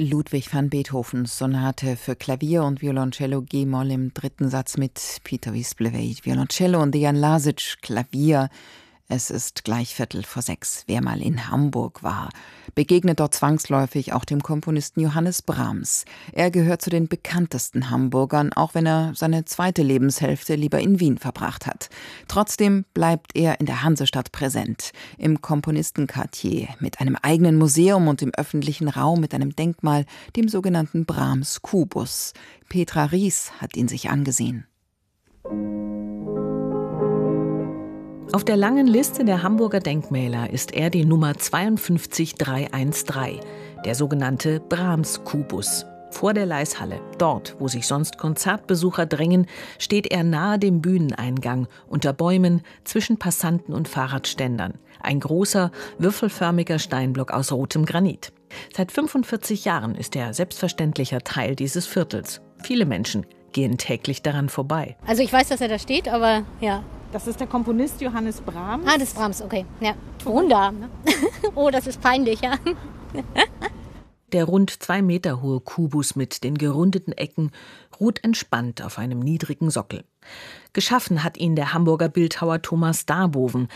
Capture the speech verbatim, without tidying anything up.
Ludwig van Beethovens Sonate für Klavier und Violoncello G-Moll im dritten Satz mit Peter Wisblevej Violoncello und Dejan Lasic Klavier. Es ist gleich Viertel vor sechs. Wer mal in Hamburg war, begegnet dort zwangsläufig auch dem Komponisten Johannes Brahms. Er gehört zu den bekanntesten Hamburgern, auch wenn er seine zweite Lebenshälfte lieber in Wien verbracht hat. Trotzdem bleibt er in der Hansestadt präsent, im Komponistenquartier, mit einem eigenen Museum und im öffentlichen Raum mit einem Denkmal, dem sogenannten Brahms-Kubus. Petra Ries hat ihn sich angesehen. Auf der langen Liste der Hamburger Denkmäler ist er die Nummer zweiundfünfzig dreihundertzdreizehn, der sogenannte Brahms-Kubus. Vor der Laishalle, dort, wo sich sonst Konzertbesucher drängen, steht er nahe dem Bühneneingang, unter Bäumen, zwischen Passanten und Fahrradständern. Ein großer, würfelförmiger Steinblock aus rotem Granit. Seit fünfundvierzig Jahren ist er selbstverständlicher Teil dieses Viertels. Viele Menschen gehen täglich daran vorbei. Also ich weiß, dass er da steht, aber ja. Das ist der Komponist Johannes Brahms. Ah, das ist Brahms, okay. Ja. Wunder. Oh, das ist peinlich, ja. Der rund zwei Meter hohe Kubus mit den gerundeten Ecken ruht entspannt auf einem niedrigen Sockel. Geschaffen hat ihn der Hamburger Bildhauer Thomas Darboven,